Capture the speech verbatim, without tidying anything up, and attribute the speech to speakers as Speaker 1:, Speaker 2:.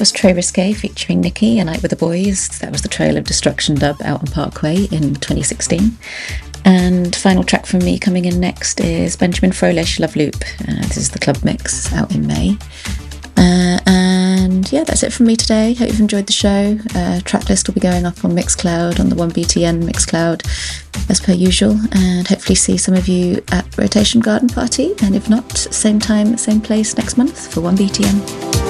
Speaker 1: was Très Risqué featuring Nikki, A Night with the Boys. That was the Trail of Destruction dub out on Parkway in twenty sixteen. And final track from me coming in next is Benjamin Froelich, Love Loop. Uh, this is the club mix out in May. Uh, and yeah, that's it from me today. Hope you've enjoyed the show. Uh, track list will be going up on Mixcloud, on the one B T N Mixcloud, as per usual, and hopefully see some of you at Rotation Garden Party, and if not, same time, same place next month for one B T N.